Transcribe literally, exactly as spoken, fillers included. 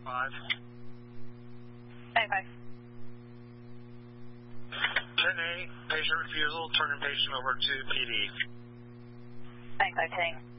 five. ten five. ten eight, patient refusal, turning patient over to P D. ten five ten.